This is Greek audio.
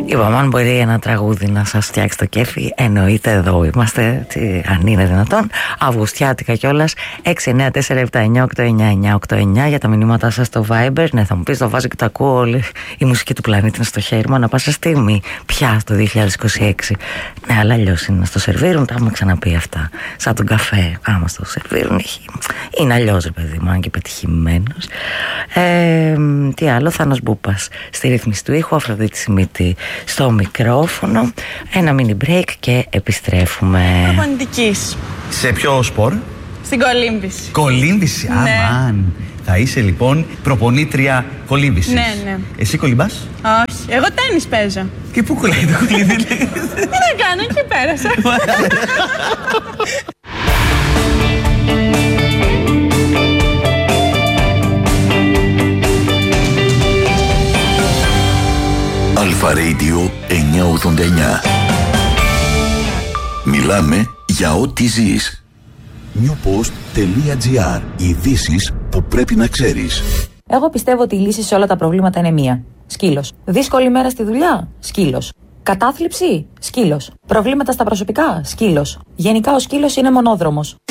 Είπαμε, αν μπορεί ένα τραγούδι να σας φτιάξει το κέφι, εννοείται εδώ είμαστε, αν είναι δυνατόν. Αυγουστιάτικα κιόλας. 694-7989989 για τα μηνύματά σας στο Viber. Ναι, θα μου πεις, το βάζω και το ακούω. Όλη η μουσική του πλανήτη είναι στο χέρι μου ανά πάσα στιγμή. Πια το 2026. Ναι, αλλά αλλιώς είναι να στο σερβίρουν. Τα έχουμε ξαναπεί αυτά. Σαν τον καφέ. Άμα στο σερβίρουν, είναι αλλιώς, ρε παιδί μου, αν και πετυχημένος. Τι άλλο, Θάνος Μπούπας στη ρύθμιση του ήχου, Αφροδίτη Σιμίτη στο μικρόφωνο. Ένα mini break και επιστρέφουμε. Προπονητικής. Σε ποιο σπορ? Στην κολύμβηση. Κολύμβηση, ναι. Αμάν. Θα είσαι λοιπόν προπονήτρια κολύμβησης. Ναι. Εσύ κολυμπάς? Όχι, εγώ τένις παίζω. Και πού κολλάει το κολύμβη? Τι να κάνω, εκεί πέρασα. Αλφα Radio 989. Μιλάμε για ό,τι ζεις. Newpost.gr. Ειδήσεις που πρέπει να ξέρεις. Εγώ πιστεύω ότι η λύση σε όλα τα προβλήματα είναι μία. Σκύλος. Δύσκολη μέρα στη δουλειά? Σκύλος. Κατάθλιψη? Σκύλος. Προβλήματα στα προσωπικά? Σκύλος. Γενικά ο σκύλος είναι μονόδρομος.